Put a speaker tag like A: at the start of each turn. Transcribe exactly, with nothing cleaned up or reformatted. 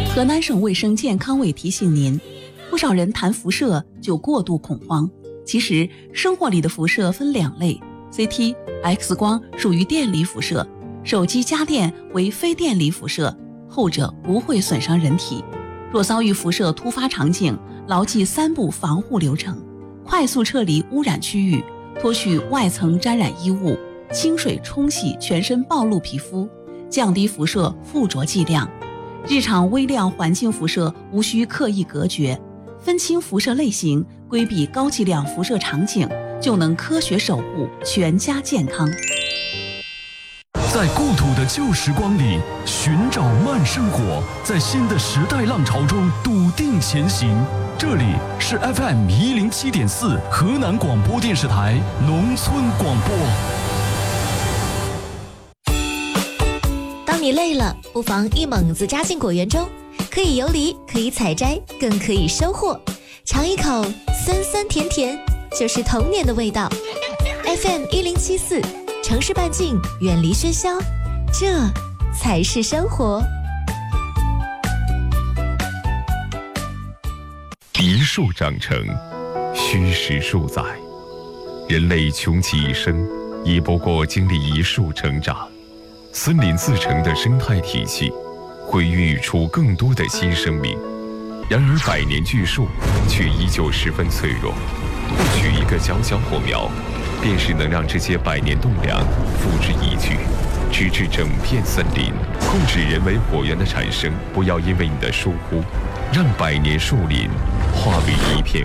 A: 河南省卫生健康委提醒您，不少人谈辐射就过度恐慌。其实生活里的辐射分两类 ，C T、X 光属于电离辐射，手机家电为非电离辐射，后者不会损伤人体。若遭遇辐射突发场景，牢记三步防护流程：快速撤离污染区域，脱去外层沾染衣物，清水冲洗全身暴露皮肤，降低辐射附着剂量。日常微量环境辐射无需刻意隔绝，分清辐射类型，规避高剂量辐射场景，就能科学守护全家健康。
B: 在故土的旧时光里寻找慢生活，在新的时代浪潮中笃定前行。这里是 F M 一零七点四河南广播电视台农村广播。
C: 当你累了，不妨一猛子扎进果园中，可以游离，可以采摘，更可以收获。尝一口酸酸甜甜，就是童年的味道。F M 一零七四，城市半径，远离喧嚣，这才是生活。
D: 一树长成，虚实数载。人类穷其一生，也不过经历一树成长。森林自成的生态体系，会孕育出更多的新生命。然而百年巨树却依旧十分脆弱，或许一个小小火苗，便是能让这些百年栋梁付之一炬，直至整片森林。控制人为火源的产生，不要因为你的疏忽，让百年树林化为一片